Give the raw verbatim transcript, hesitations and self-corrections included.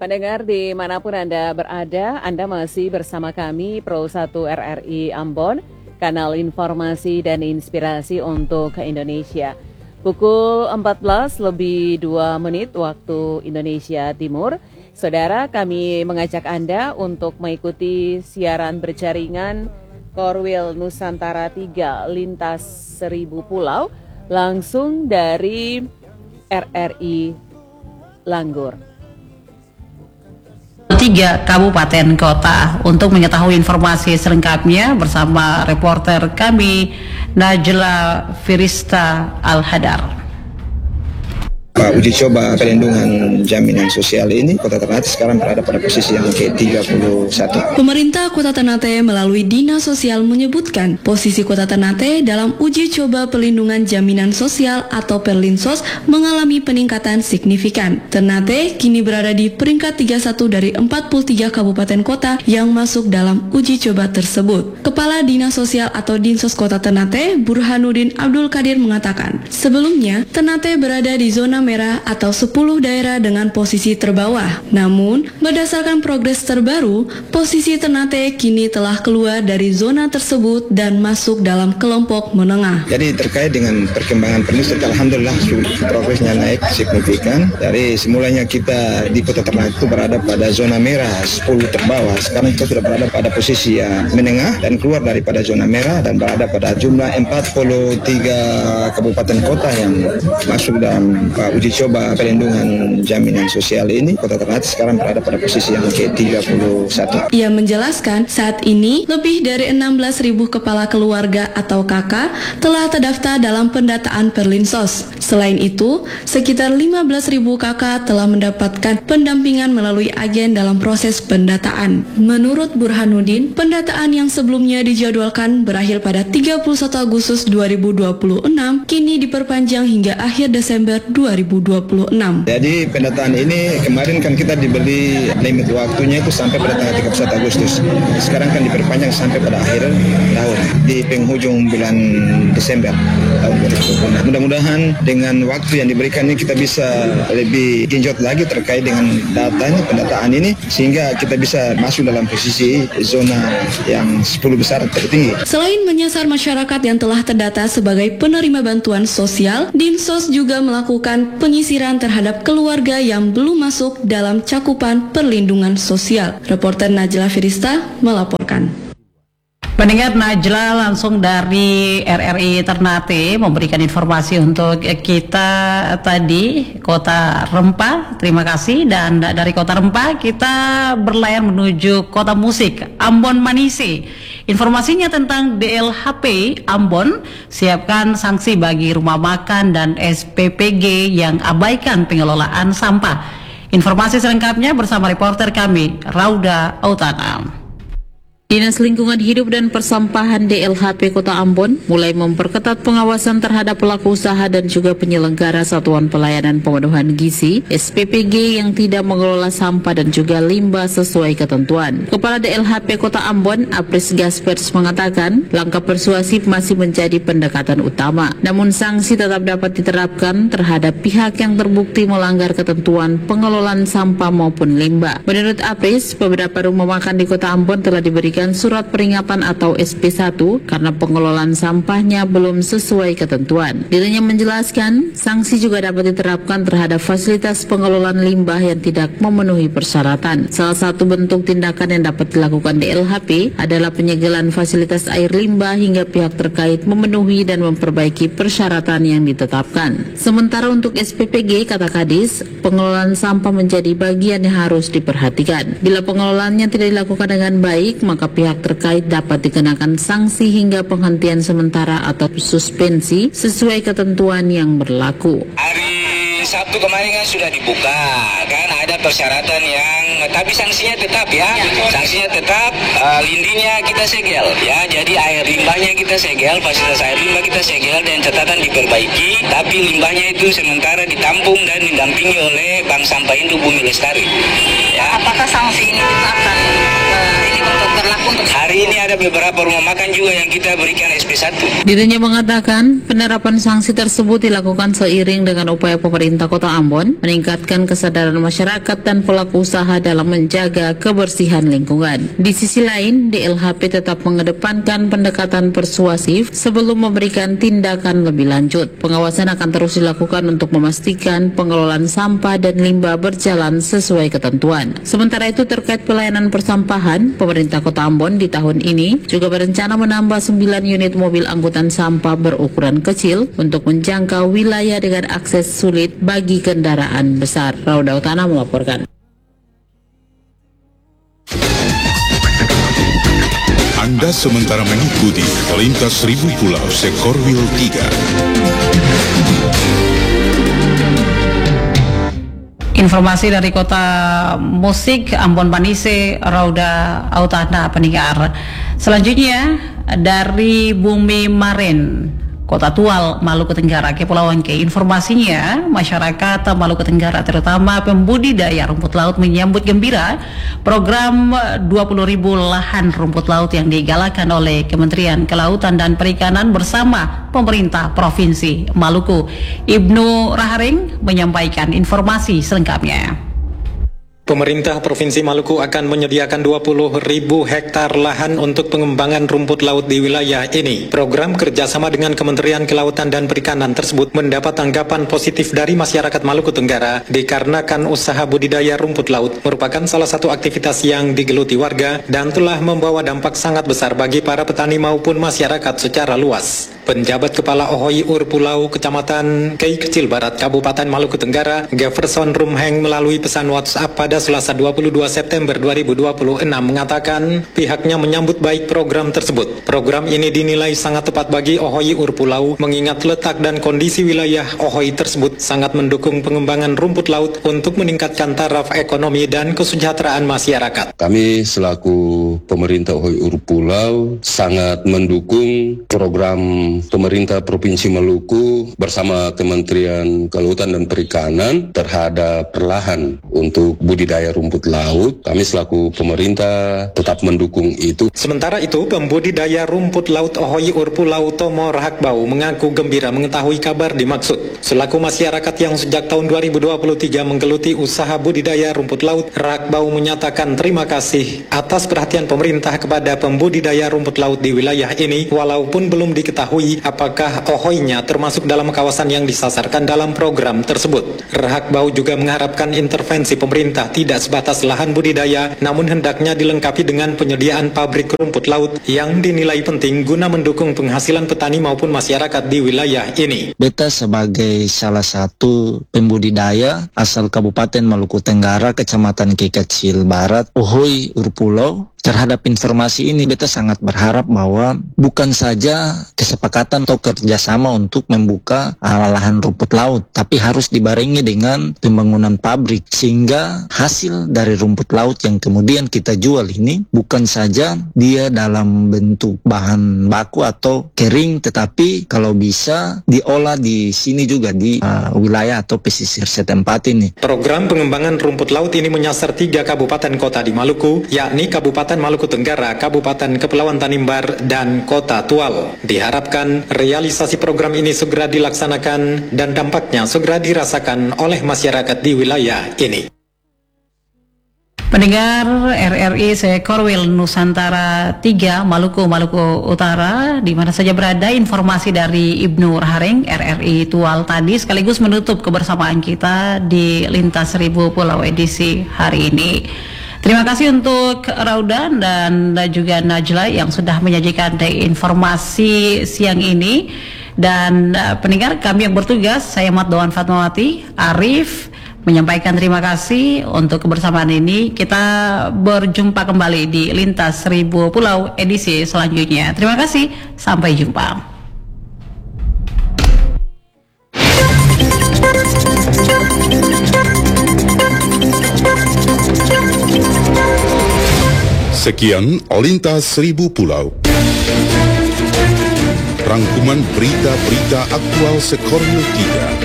Pendengar dimanapun Anda berada, Anda masih bersama kami Pro satu R R I Ambon, kanal informasi dan inspirasi untuk Indonesia. Pukul empat belas lebih dua menit waktu Indonesia Timur. Saudara, kami mengajak Anda untuk mengikuti siaran berjaringan Korwil Nusantara tiga lintas seribu pulau langsung dari R R I Langgur. Tiga kabupaten kota. Untuk mengetahui informasi selengkapnya bersama reporter kami Najla Firista Al-Hadar. Uji coba perlindungan jaminan sosial ini, Kota Ternate sekarang berada pada posisi yang ke tiga puluh satu. Pemerintah Kota Ternate melalui Dinas Sosial menyebutkan posisi Kota Ternate dalam uji coba perlindungan jaminan sosial atau Perlinsos mengalami peningkatan signifikan. Ternate kini berada di peringkat tiga puluh satu dari empat puluh tiga kabupaten kota yang masuk dalam uji coba tersebut. Kepala Dinas Sosial atau Dinsos Kota Ternate, Burhanuddin Abdul Qadir mengatakan, sebelumnya Ternate berada di zona merah atau sepuluh daerah dengan posisi terbawah. Namun, berdasarkan progres terbaru, posisi Ternate kini telah keluar dari zona tersebut dan masuk dalam kelompok menengah. Jadi terkait dengan perkembangan perlinsos, alhamdulillah progresnya naik signifikan. Dari semulanya kita di Kota Ternate itu berada pada zona merah sepuluh terbawah. Sekarang kita sudah berada pada posisi ya menengah dan keluar daripada zona merah dan berada pada jumlah empat puluh tiga kabupaten kota yang masuk dalam uji coba perlindungan jaminan sosial ini. Kota Ternate sekarang berada pada posisi yang ke tiga puluh satu. Ia menjelaskan saat ini lebih dari enam belas ribu kepala keluarga atau K K telah terdaftar dalam pendataan Perlinsos. Selain itu, sekitar lima belas ribu K K telah mendapatkan pendampingan melalui agen dalam proses pendataan. Menurut Burhanuddin, pendataan yang sebelumnya dijadwalkan berakhir pada tiga puluh satu Agustus dua ribu dua puluh enam kini diperpanjang hingga akhir Desember dua ribu dua puluh enam. Jadi pendataan ini kemarin kan kita diberi limit waktunya itu sampai pada tanggal tiga puluh satu Agustus. Sekarang kan diperpanjang sampai pada akhir tahun di penghujung bulan Desember tahun dua ribu dua puluh enam. Mudah-mudahan dengan waktu yang diberikan ini kita bisa lebih genjot lagi terkait dengan datanya pendataan ini sehingga kita bisa masuk dalam posisi zona yang sepuluh besar tertinggi. Selain menyasar masyarakat yang telah terdata sebagai penerima bantuan sosial, Dinsos juga melakukan penyisiran terhadap keluarga yang belum masuk dalam cakupan perlindungan sosial. Reporter Najla Firista melaporkan. Pendengar, Najla langsung dari R R I Ternate memberikan informasi untuk kita tadi, Kota Rempah. Terima kasih. Dan dari Kota Rempah kita berlayar menuju Kota Musik, Ambon Manisi. Informasinya tentang D L H P Ambon, siapkan sanksi bagi rumah makan dan S P P G yang abaikan pengelolaan sampah. Informasi selengkapnya bersama reporter kami, Rauda Autana. Dinas Lingkungan Hidup dan Persampahan D L H P Kota Ambon mulai memperketat pengawasan terhadap pelaku usaha dan juga penyelenggara Satuan Pelayanan Pemenuhan Gizi S P P G yang tidak mengelola sampah dan juga limbah sesuai ketentuan. Kepala D L H P Kota Ambon, Apris Gaspers, mengatakan langkah persuasif masih menjadi pendekatan utama. Namun sanksi tetap dapat diterapkan terhadap pihak yang terbukti melanggar ketentuan pengelolaan sampah maupun limbah. Menurut Apris, beberapa rumah makan di Kota Ambon telah diberikan surat peringatan atau S P satu karena pengelolaan sampahnya belum sesuai ketentuan. Dirinya menjelaskan, sanksi juga dapat diterapkan terhadap fasilitas pengelolaan limbah yang tidak memenuhi persyaratan. Salah satu bentuk tindakan yang dapat dilakukan D L H P adalah penyegelan fasilitas air limbah hingga pihak terkait memenuhi dan memperbaiki persyaratan yang ditetapkan. Sementara untuk S P P G, kata Kadis, pengelolaan sampah menjadi bagian yang harus diperhatikan. Bila pengelolaannya tidak dilakukan dengan baik, maka pihak terkait dapat dikenakan sanksi hingga penghentian sementara atau suspensi sesuai ketentuan yang berlaku. Hari Sabtu kemarin kan sudah dibuka, kan ada persyaratan yang, tapi sanksinya tetap ya, sanksinya tetap, uh, lindinya kita segel ya, jadi air limbahnya kita segel, fasilitas air limbah kita segel dan catatan diperbaiki, tapi limbahnya itu sementara ditampung dan didampingi oleh Bank Sampah Indo Bumi Lestari. Ya. Apakah sanksi ini kita akan uh, ini untuk berlaku untuk hari ini. Ada beberapa rumah makan juga yang kita berikan S P satu. Dirinya mengatakan penerapan sanksi tersebut dilakukan seiring dengan upaya pemerintah Kota Ambon meningkatkan kesadaran masyarakat dan pelaku usaha dalam menjaga kebersihan lingkungan. Di sisi lain, D L H P tetap mengedepankan pendekatan persuasif sebelum memberikan tindakan lebih lanjut. Pengawasan akan terus dilakukan untuk memastikan pengelolaan sampah dan limbah berjalan sesuai ketentuan. Sementara itu terkait pelayanan persampahan, pemerintah Kota Ambon di tahun ini juga berencana menambah sembilan unit mobil angkutan sampah berukuran kecil untuk menjangkau wilayah dengan akses sulit bagi kendaraan besar. Rauda Utana melaporkan. Anda sementara mengikuti Pelintas Seribu Pulau Sekorwil tiga. Informasi dari kota musik Ambon Panise, Rauda Autana pendengar. Selanjutnya dari Bumi Maren, Kota Tual, Maluku Tenggara, Kepulauan K. Informasinya, masyarakat Maluku Tenggara terutama pembudidaya rumput laut menyambut gembira program dua puluh ribu lahan rumput laut yang digalakan oleh Kementerian Kelautan dan Perikanan bersama pemerintah Provinsi Maluku. Ibnu Raharing menyampaikan informasi selengkapnya. Pemerintah Provinsi Maluku akan menyediakan dua puluh ribu hektar lahan untuk pengembangan rumput laut di wilayah ini. Program kerjasama dengan Kementerian Kelautan dan Perikanan tersebut mendapat tanggapan positif dari masyarakat Maluku Tenggara dikarenakan usaha budidaya rumput laut merupakan salah satu aktivitas yang digeluti warga dan telah membawa dampak sangat besar bagi para petani maupun masyarakat secara luas. Penjabat Kepala Ohoi Ur Pulau Kecamatan Kei Kecil Barat Kabupaten Maluku Tenggara, Jefferson Rumheng melalui pesan WhatsApp pada Selasa dua puluh dua September dua ribu dua puluh enam mengatakan pihaknya menyambut baik program tersebut. Program ini dinilai sangat tepat bagi Ohoi Ur Pulau mengingat letak dan kondisi wilayah Ohoi tersebut sangat mendukung pengembangan rumput laut untuk meningkatkan taraf ekonomi dan kesejahteraan masyarakat. Kami selaku pemerintah Ohoi Ur Pulau sangat mendukung program pemerintah Provinsi Maluku bersama Kementerian Kelautan dan Perikanan terhadap lahan untuk budidaya rumput laut. Kami selaku pemerintah tetap mendukung itu. Sementara itu, pembudidaya rumput laut Ohoi Ur Pulau Tomo Rahakbau mengaku gembira mengetahui kabar dimaksud. Selaku masyarakat yang sejak tahun dua ribu dua puluh tiga menggeluti usaha budidaya rumput laut, Rahakbau menyatakan terima kasih atas perhatian pemerintah kepada pembudidaya rumput laut di wilayah ini walaupun belum diketahui apakah Ohoinya termasuk dalam kawasan yang disasarkan dalam program tersebut. Rahakbau juga mengharapkan intervensi pemerintah tidak sebatas lahan budidaya, namun hendaknya dilengkapi dengan penyediaan pabrik rumput laut yang dinilai penting guna mendukung penghasilan petani maupun masyarakat di wilayah ini. Beta sebagai salah satu pembudidaya asal Kabupaten Maluku Tenggara, Kecamatan Kei Kecil Barat, Ohoi Ur Pulau, terhadap informasi ini beta sangat berharap bahwa bukan saja kesepakatan atau kerjasama untuk membuka lahan rumput laut, tapi harus dibarengi dengan pembangunan pabrik sehingga hasil dari rumput laut yang kemudian kita jual ini bukan saja dia dalam bentuk bahan baku atau kering, tetapi kalau bisa diolah di sini juga di uh, wilayah atau pesisir setempat ini. Program pengembangan rumput laut ini menyasar tiga kabupaten kota di Maluku, yakni Kabupaten Maluku Tenggara, Kabupaten Kepulauan Tanimbar, dan Kota Tual. Diharapkan realisasi program ini segera dilaksanakan dan dampaknya segera dirasakan oleh masyarakat di wilayah ini. Pendengar R R I Sekorwil Nusantara tiga, Maluku, Maluku Utara, di mana saja berada, informasi dari Ibnu Raharing R R I Tual tadi sekaligus menutup kebersamaan kita di Lintas Seribu Pulau edisi hari ini. Terima kasih untuk Rauda dan juga Najla yang sudah menyajikan informasi siang ini. Dan uh, pendengar kami yang bertugas, saya Mat Doan Fatmawati, Arif, menyampaikan terima kasih untuk kebersamaan ini. Kita berjumpa kembali di Lintas Seribu Pulau edisi selanjutnya. Terima kasih, sampai jumpa. Sekian Lintas Seribu Pulau. Rangkuman berita-berita aktual Sekorwil tiga.